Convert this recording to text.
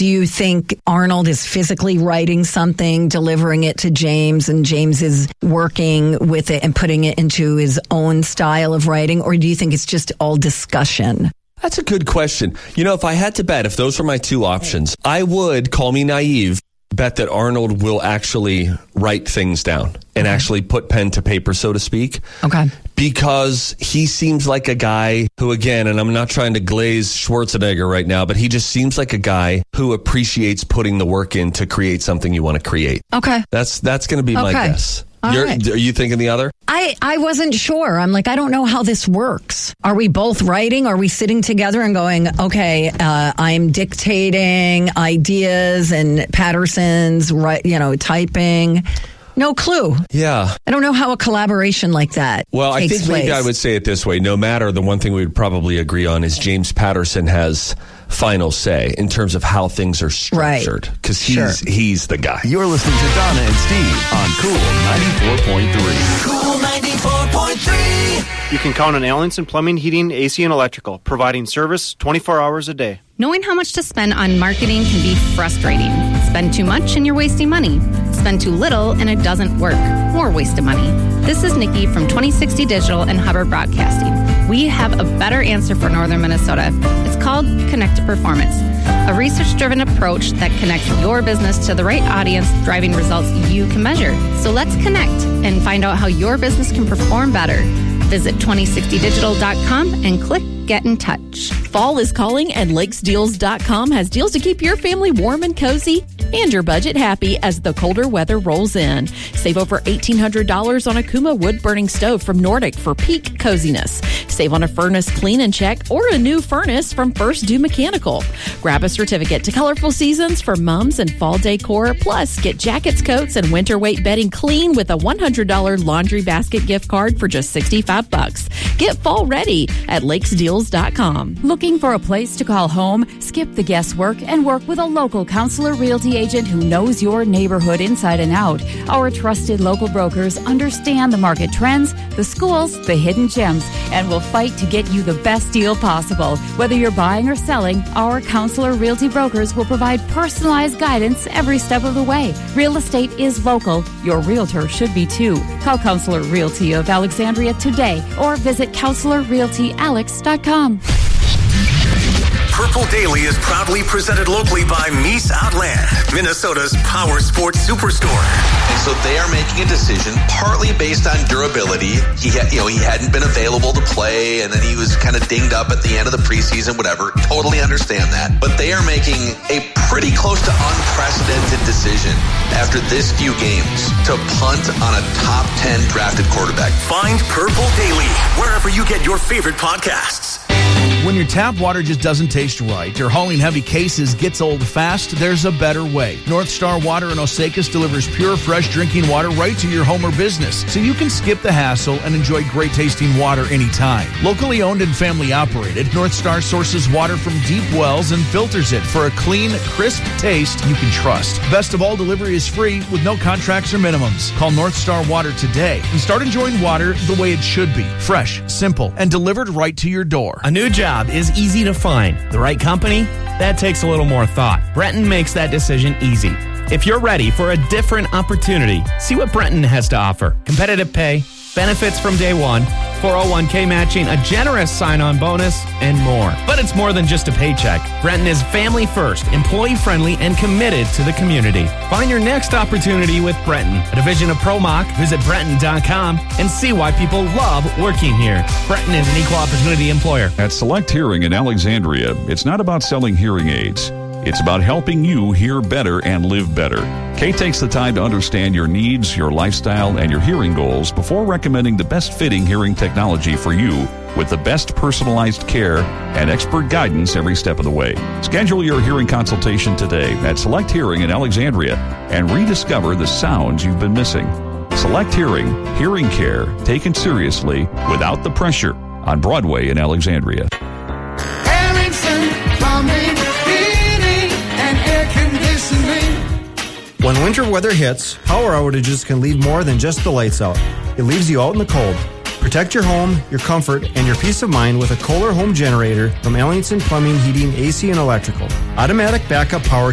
do you think Arnold is physically writing something, delivering it to James, and James is working with it and putting it into his own style of writing? Or do you think it's just all discussion? That's a good question. If I had to bet, if those were my two options, I would, call me naive, bet that Arnold will actually write things down and actually put pen to paper, so to speak. Okay. Because he seems like a guy who, again, and I'm not trying to glaze Schwarzenegger right now, but he just seems like a guy who appreciates putting the work in to create something you want to create. Okay. That's going to be my guess. Right. Are you thinking the other? I wasn't sure. I'm like, I don't know how this works. Are we both writing? Are we sitting together and going, okay, I'm dictating ideas and Patterson's typing? No clue. Yeah. I don't know how a collaboration like that I takes think place. maybe I would say it this way. No matter, the one thing we would probably agree on is James Patterson has final say in terms of how things are structured. Because he's the guy. You're listening to Donna and Steve on Cool 94.3. Cool 94.3. You can count on Allenson Plumbing, Heating, AC, and Electrical, providing service 24 hours a day. Knowing how much to spend on marketing can be frustrating. Spend too much and you're wasting money. Spend too little and it doesn't work. More waste of money. This is Nikki from 2060 Digital and Hubbard Broadcasting. We have a better answer for Northern Minnesota. It's called Connected Performance, a research-driven approach that connects your business to the right audience, driving results you can measure. So let's connect and find out how your business can perform better. Visit 2060digital.com and click Get in Touch. Fall is calling, and lakesdeals.com has deals to keep your family warm and cozy and your budget happy as the colder weather rolls in. Save over $1,800 on a Kuma wood-burning stove from Nordic for peak coziness. Save on a furnace clean and check or a new furnace from First Do Mechanical. Grab a certificate to Colorful Seasons for mums and fall decor. Plus, get jackets, coats, and winter weight bedding clean with a $100 laundry basket gift card for just $65. Get fall ready at lakesdeals.com. Looking for a place to call home? Skip the guesswork and work with a local Counselor Realty agent who knows your neighborhood inside and out. Our trusted local brokers understand the market trends, the schools, the hidden gems, and will fight to get you the best deal possible. Whether you're buying or selling, our Counselor Realty brokers will provide personalized guidance every step of the way. Real estate is local. Your realtor should be too. Call Counselor Realty of Alexandria today or visit CounselorRealtyAlex.com. Purple Daily is proudly presented locally by Mies Outland, Minnesota's power sports superstore. And so they are making a decision partly based on durability. He hadn't been available to play, and then he was kind of dinged up at the end of the preseason, whatever. Totally understand that. But they are making a pretty close to unprecedented decision after this few games to punt on a top 10 drafted quarterback. Find Purple Daily wherever you get your favorite podcasts. When your tap water just doesn't taste right or hauling heavy cases gets old fast, there's a better way. North Star Water in Osakis delivers pure, fresh drinking water right to your home or business, so you can skip the hassle and enjoy great tasting water anytime. Locally owned and family operated, North Star sources water from deep wells and filters it for a clean, crisp taste you can trust. Best of all, delivery is free with no contracts or minimums. Call North Star Water today and start enjoying water the way it should be. Fresh, simple, and delivered right to your door. A new job is easy to find. The right company? That takes a little more thought. Brenton makes that decision easy. If you're ready for a different opportunity, see what Brenton has to offer. Competitive pay, benefits from day one, 401k matching, a generous sign-on bonus, and more. But it's more than just a paycheck. Brenton is family first, employee-friendly, and committed to the community. Find your next opportunity with Brenton, a division of ProMach. Visit Brenton.com and see why people love working here. Brenton is an equal opportunity employer. At Select Hearing in Alexandria, it's not about selling hearing aids. It's about helping you hear better and live better. Kate takes the time to understand your needs, your lifestyle, and your hearing goals before recommending the best fitting hearing technology for you with the best personalized care and expert guidance every step of the way. Schedule your hearing consultation today at Select Hearing in Alexandria and rediscover the sounds you've been missing. Select Hearing, hearing care taken seriously without the pressure on Broadway in Alexandria. When winter weather hits, power outages can leave more than just the lights out. It leaves you out in the cold. Protect your home, your comfort, and your peace of mind with a Kohler home generator from Ellingson Plumbing, Heating, AC, and Electrical. Automatic backup power